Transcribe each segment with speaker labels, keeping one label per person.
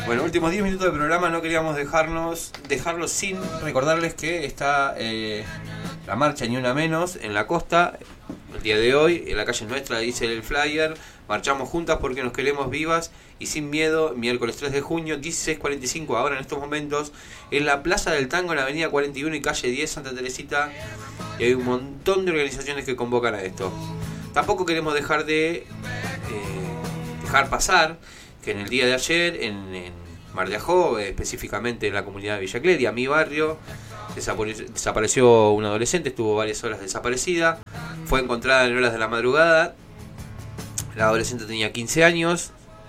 Speaker 1: Bueno, últimos 10 minutos de programa, no queríamos dejarlos sin recordarles que está la marcha Ni Una Menos en la costa, el día de hoy, en la calle nuestra, dice el flyer, marchamos juntas porque nos queremos vivas y sin miedo, miércoles 3 de junio, 16:45, ahora en estos momentos, en la Plaza del Tango, en la avenida 41 y calle 10, Santa Teresita, y hay un montón de organizaciones que convocan a esto. Tampoco queremos dejar pasar que en el día de ayer en Mar de Ajó, específicamente en la comunidad de Villa Cleria, mi barrio, desapareció una adolescente, estuvo varias horas desaparecida, fue encontrada en horas de la madrugada, la adolescente tenía 15 años,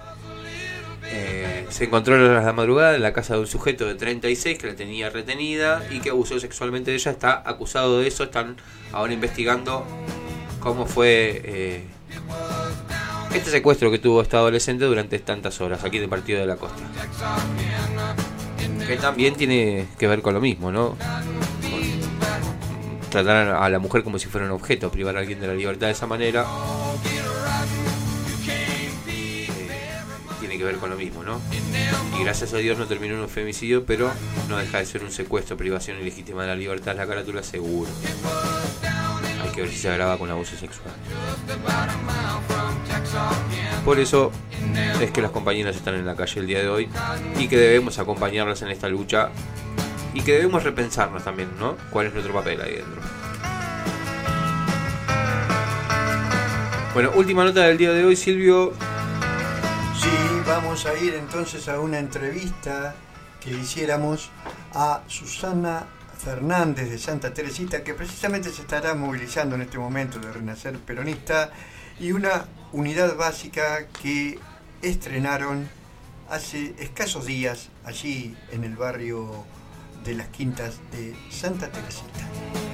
Speaker 1: se encontró en horas de la madrugada en la casa de un sujeto de 36 que la tenía retenida y que abusó sexualmente de ella, está acusado de eso, están ahora investigando cómo fue este secuestro que tuvo esta adolescente durante tantas horas aquí en el Partido de la Costa. Que también tiene que ver con lo mismo, ¿no? Con tratar a la mujer como si fuera un objeto, privar a alguien de la libertad de esa manera. Tiene que ver con lo mismo, ¿no? Y gracias a Dios no terminó en un femicidio, pero no deja de ser un secuestro, privación ilegítima de la libertad, la carátula seguro. Hay que ver si se agrava con abuso sexual. Por eso es que las compañeras están en la calle el día de hoy y que debemos acompañarlas en esta lucha y que debemos repensarnos también, ¿no? ¿Cuál es nuestro papel ahí dentro? Bueno, última nota del día de hoy, Silvio.
Speaker 2: Sí, vamos a ir entonces a una entrevista que hiciéramos a Susana Fernández de Santa Teresita, que precisamente se estará movilizando en este momento de Renacer Peronista, y una unidad básica que estrenaron hace escasos días allí en el barrio de las Quintas de Santa Teresita.